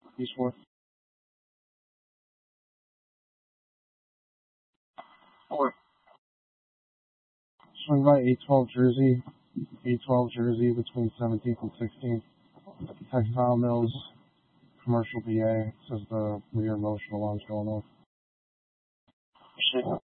East 4. Swing by 812 Jersey. 812 Jersey between 17th and 16th. Textile Mills, Commercial PA. Says the rear motion alarm's going off.